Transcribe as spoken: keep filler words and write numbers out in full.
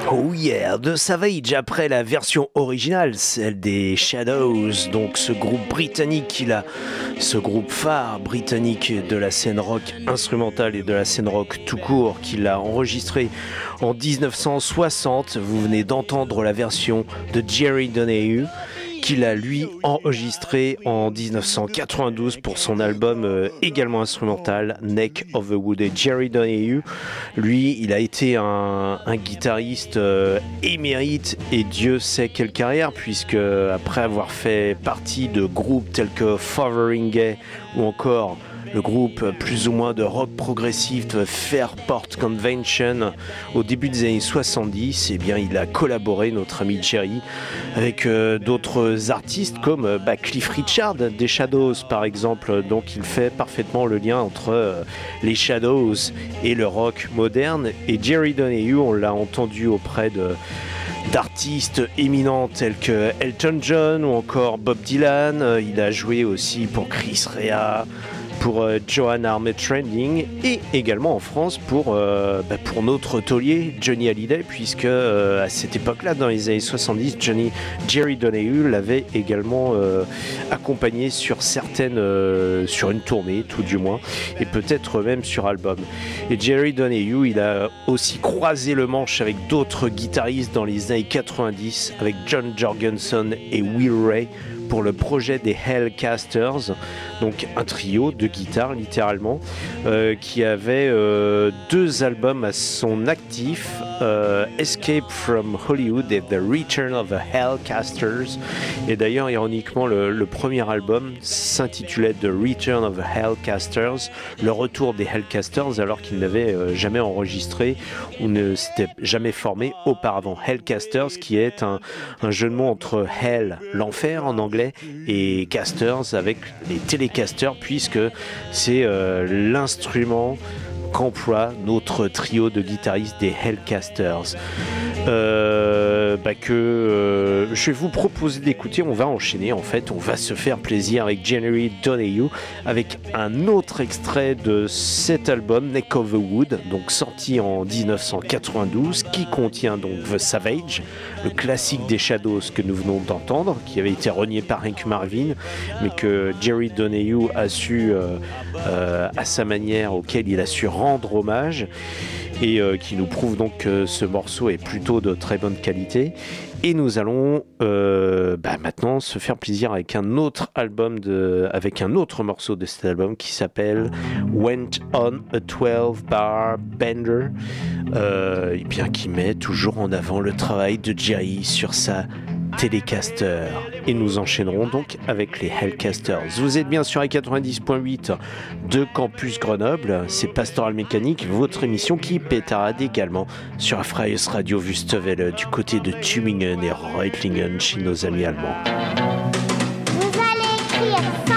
Oh yeah, de Savage après la version originale, celle des Shadows, donc ce groupe britannique qu'il a, ce groupe phare britannique de la scène rock instrumentale et de la scène rock tout court, qu'il a enregistré en dix-neuf cent soixante. Vous venez d'entendre la version de Jerry Donahue, qu'il a lui enregistré en dix-neuf cent quatre-vingt-douze pour son album euh, également instrumental Neck of the Wood. Et Jerry Donahue, lui, il a été un, un guitariste euh, émérite et Dieu sait quelle carrière, puisque après avoir fait partie de groupes tels que Fotheringay ou encore le groupe plus ou moins de rock progressif Fairport Convention au début des années soixante-dix, eh bien, il a collaboré, notre ami Jerry, avec euh, d'autres artistes comme euh, bah, Cliff Richard des Shadows par exemple. Donc il fait parfaitement le lien entre euh, les Shadows et le rock moderne. Et Jerry Donahue, on l'a entendu auprès de d'artistes éminents tels que Elton John ou encore Bob Dylan. Il a joué aussi pour Chris Rea, pour euh, Joan Armatrading et également en France pour, euh, bah, pour notre taulier Johnny Hallyday, puisque euh, à cette époque-là, dans les années soixante-dix, Johnny, Jerry Donahue l'avait également euh, accompagné sur certaines, euh, sur une tournée tout du moins, et peut-être même sur album. Et Jerry Donahue, il a aussi croisé le manche avec d'autres guitaristes dans les années quatre-vingt-dix, avec John Jorgensen et Will Ray, pour le projet des Hellcasters, donc un trio de guitare littéralement, euh, qui avait euh, deux albums à son actif, euh, Escape from Hollywood et The Return of the Hellcasters. Et d'ailleurs, ironiquement, le, le premier album s'intitulait The Return of the Hellcasters, le retour des Hellcasters, alors qu'ils n'avaient euh, jamais enregistré ou ne s'étaient jamais formés auparavant. Hellcasters, qui est un, un jeu de mots entre Hell, l'enfer en anglais, et Casters avec les télécasters, puisque c'est euh, l'instrument qu'emploie notre trio de guitaristes des Hellcasters. Euh, bah que euh, je vais vous proposer d'écouter. On va enchaîner, en fait, on va se faire plaisir avec Jerry Donahue avec un autre extrait de cet album Neck of the Wood, donc sorti en dix-neuf cent quatre-vingt-douze, qui contient donc The Savage, le classique des Shadows que nous venons d'entendre, qui avait été renié par Hank Marvin, mais que Jerry Donahue a su euh, euh, à sa manière, auquel il a su rendre hommage, et euh, qui nous prouve donc que ce morceau est plutôt de très bonne qualité. Et nous allons euh, bah maintenant se faire plaisir avec un autre album de, avec un autre morceau de cet album qui s'appelle Went on a twelve bar Bender, euh, et bien qui met toujours en avant le travail de Jerry sur sa Telecaster. Et nous enchaînerons donc avec les Hellcasters. Vous êtes bien sur A quatre-vingt-dix point huit de Campus Grenoble, c'est Pastoral Mécanique, votre émission qui pétarade également sur Freies Radio Wüstewelle du côté de Tübingen et Reutlingen chez nos amis allemands. Vous allez écrire ça.